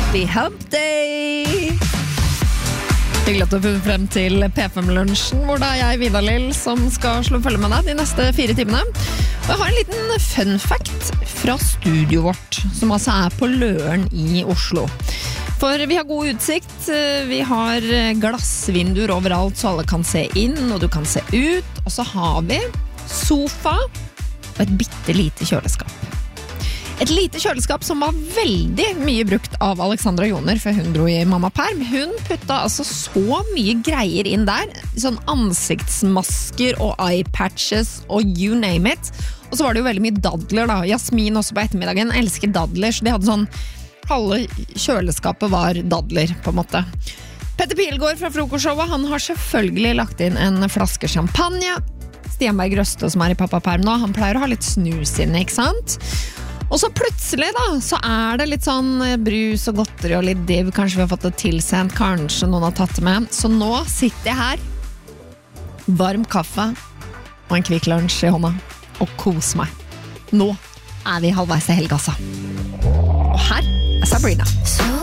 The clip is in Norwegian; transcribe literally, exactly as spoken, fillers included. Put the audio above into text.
Happy Hump Day! Hyggelig at du har funnet frem til P fem-lunsjen, hvor det er jeg, Vidar Lill, som skal slå følge med deg de neste fire timene. Og jeg har en liten fun fact fra studio vårt, som altså er på Løren i Oslo. For vi har god utsikt, vi har glassvinduer overalt, så alle kan se inn, og du kan se ut. Og så har vi sofa og et bitte lite kjøleskap. Et lite kjøleskap som var veldig mye brukt av Alexandra Joner før hun dro i mammaperm. Hun putta altså så mye greier inn der, sånn ansiktsmasker og eye-patches og you name it. Og så var det jo veldig mye dadler da. Jasmin også på ettermiddagen elsker dadler, så de hadde sånn, halve kjøleskapet var dadler på en måte. Petter Pilgaard fra Frokostshowet, han har selvfølgelig lagt inn en flaske champagne. Stian Berg Røste som er i pappaperm nå, han pleier å ha litt snus inne, ikke sant? Og så plutselig da, så er det litt sånn brus og godteri og litt div. Kanskje vi har fått det tilsendt, kanskje noen har tatt det med. Så nå sitter jeg her, varm kaffe og en Kvikk Lunsj i hånda, og kos meg. Nå er vi halvveis til helg, altså. Og her er Sabrina.